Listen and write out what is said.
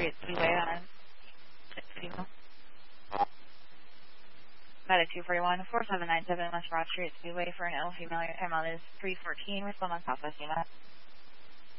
Street Speedway on female. Medic 241, 4797 West Broad Street Speedway for an ill female. Your time out is 314. Respond on Southwest Lima.